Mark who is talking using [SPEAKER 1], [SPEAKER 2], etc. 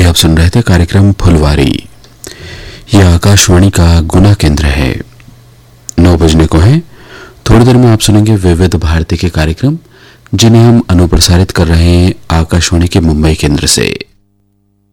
[SPEAKER 1] आप सुन रहे थे कार्यक्रम फुलवारी। यह आकाशवाणी का गुना केंद्र है। 9 बजने को है। थोड़ी देर में आप सुनेंगे विविध भारती के कार्यक्रम, जिन्हें हम अनुप्रसारित कर रहे हैं आकाशवाणी के मुंबई केंद्र से।